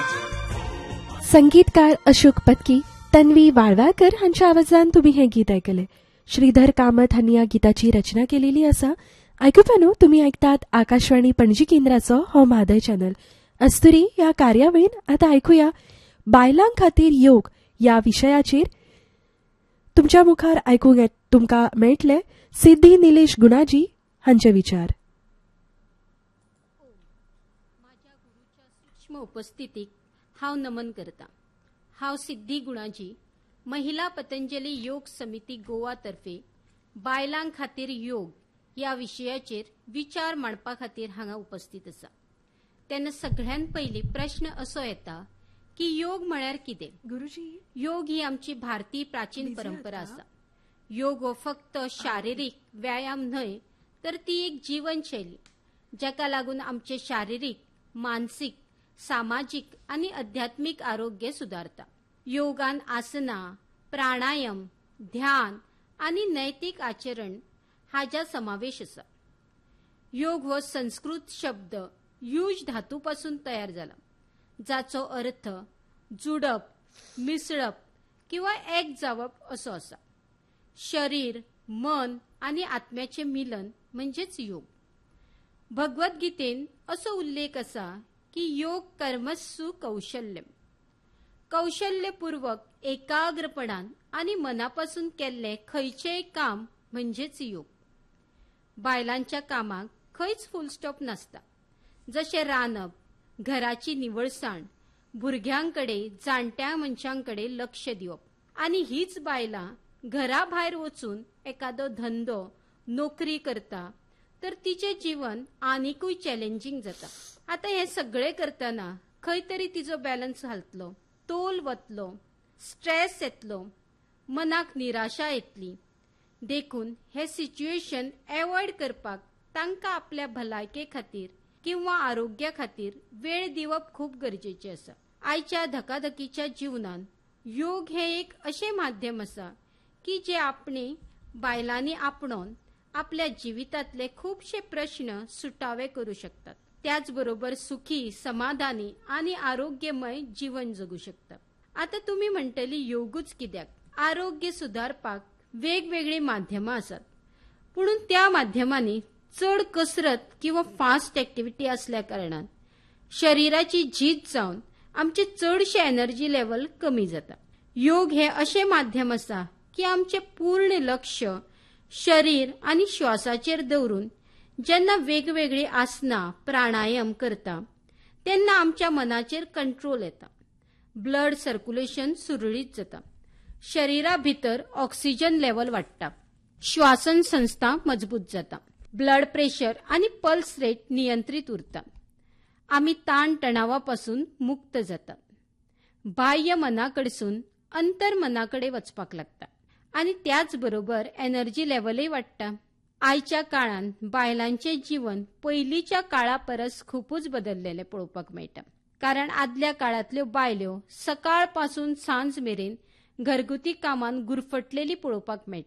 संगीतकार अशोक पत्की, तन्वी वाळवाकर हांच्या आवाजान तुम्ही हे गीत ऐकले. श्रीधर कामत हांनी या गीताची रचना केलेली असा. ऐकुपानो तुम्ही ऐकतात आकाशवाणी पणजी केंद्राचो हो म्हादय चॅनल. अस्तुरी या कार्यावळीन आता ऐकूया बायलां खातीर योग या विशयाचेर तुमच्या मुखार ऐकूंक तुमकां मेळटले सिद्धी निलेश गुणाजी हांचे विचार. माझ्या गुरूच्या सूक्ष्म उपस्थितीक हांव नमन करता. हांव सिद्धी गुणाजी, महिला पतंजली योग समिती गोवा तर्फे बायलां खातीर योग या विशयाचेर विचार मांडपा खातीर हांगा उपस्थित आसा. तेन्ना सगळ्यान पयलीं प्रश्न असो येता की योग म्हळ्यार कितें? गुरुजी, योग ही आमची भारतीय प्राचीन परंपरा आसा. योग हो फक्त शारिरीक व्यायाम न्हय, तर ती एक जीवनशैली जाका लागून आमचे शारिरीक, मानसिक, सामाजिक आणि आध्यात्मिक आरोग्य सुधारता. योगान आसना, प्राणायाम, ध्यान आणि नैतिक आचरण हाचा समावेश आसा. योग हो संस्कृत शब्द युज धातूपासून तयार जाला, जाचो अर्थ जुडप, मिसळप किंवा एक जावप असो आसा. शरीर, मन आणि आत्म्याचे मिलन म्हणजेच योग. भगवद्गीतेन असो उल्लेख आसा की योग कर्मसु कौशल्यम. कौशल्यपूर्वक एकाग्रपणान आणि मनापासून केल्ले खंयचेय काम म्हणजेच योग. बायलांच्या कामाक खंयच फुल स्टॉप नासता. जशे रांदप, घराची निवळसाण, भुरग्यांकडे, जाणट्या मनशांकडे लक्ष दिवप. आणि हीच बायलां घरा भायर वचून एखादो धंदो, नोकरी करता तर तिचे जीवन आनिकूय चॅलेंजिंग जाता. आता हे सगळे करतना खंय तरी तिजो बॅलन्स हालतलो, तोल वतलो, स्ट्रेस येतलो, मनाक निराशा येतली. देखून हे सिच्युएशन एवॉयड करपाक तांकां आपल्या भलायके खातीर किंवा आरोग्या खातीर वेळ दिवप खूप गरजेचे आसा. आयच्या धकाधकीच्या जीवनान योग हे एक अशें माध्यम आसा की जे आपणे बायलांनी आपणोन आपल्या जिवितांतले खूपशे प्रश्न सुटावे करू शकतात. त्याचबरोबर सुखी, समाधानी आणि आरोग्यमय जीवन जगू शकतात. आता तुम्ही म्हणटली योगूच कित्याक? आरोग्य सुधारपाक वेगवेगळी माध्यमां आसात, पुणून त्या माध्यमांनी चड कसरत किंवा फास्ट ऍक्टिव्हिटी असल्या कारणान शरीराची झीज जावन आमचे चडशे एनर्जी लेवल कमी जाता. योग हे अशें माध्यम आसा की आमचे पूर्ण लक्ष शरीर आणि श्वासाचेर दवरून जेन्ना वेगवेगळी आसना, प्राणायाम करता तेन्ना आमच्या मनाचेर कंट्रोल येता. ब्लड सर्क्युलेशन सुरळीत जाता. शरीरा भितर ऑक्सिजन लेवल वाडटा. श्वासन संस्था मजबूत जाता. ब्लड प्रेशर आणि पल्स रेट नियंत्रित उरता. आम्ही ताण तणावापासून मुक्त जाता. बाह्य मनाकडसून अंतर मनाकडे वचपाक लागता आणि त्याचबरोबर एनर्जी लेवलय वाडटा. आयच्या काळान बायलांचे जीवन पयलींच्या काळा परस खूपच बदललेले पळोवपाक मेळटा. कारण आदल्या काळातल्यो बायल्यो सकाळपासून सांज मेरेन घरगुती कामान गुरफटलेली पळोवपाक मेळटा.